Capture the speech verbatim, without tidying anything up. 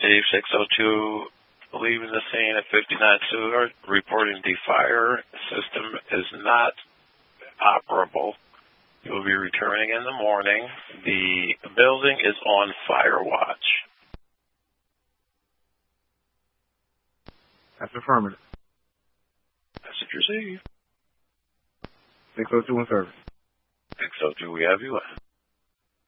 Dave six oh two, leaving the scene at fifty-nine Seward, reporting the fire system is not operable. You'll be returning in the morning. The building is on fire watch. That's affirmative. Message received. six oh two in service. six oh two, we have you.